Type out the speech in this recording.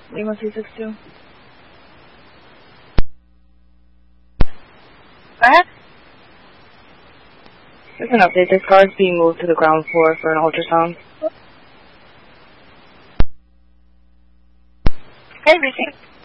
Lima 362. What? There's an update. This car is being moved to the ground floor for an ultrasound. Everything.